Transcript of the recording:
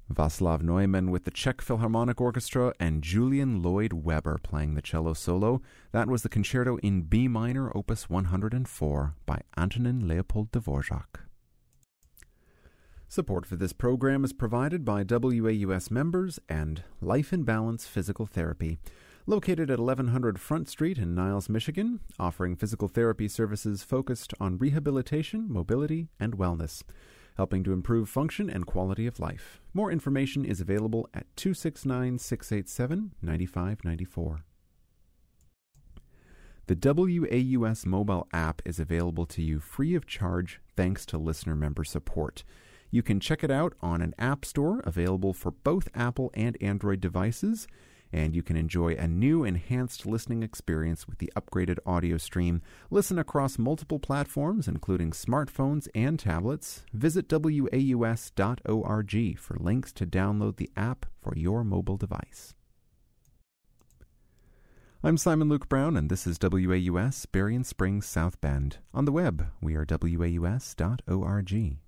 Václav Neumann with the Czech Philharmonic Orchestra and Julian Lloyd Webber playing the cello solo. That was the Concerto in B minor, Opus 104 by Antonin Leopold Dvorak. Support for this program is provided by WAUS members and Life in Balance Physical Therapy, located at 1100 Front Street in Niles, Michigan, offering physical therapy services focused on rehabilitation, mobility, and wellness, helping to improve function and quality of life. More information is available at 269-687-9594. The WAUS mobile app is available to you free of charge thanks to listener member support. You can check it out on an app store available for both Apple and Android devices, and you can enjoy a new enhanced listening experience with the upgraded audio stream. Listen across multiple platforms, including smartphones and tablets. Visit waus.org for links to download the app for your mobile device. I'm Simon Luke Brown, and this is WAUS Berrien Springs South Bend. On the web, we are waus.org.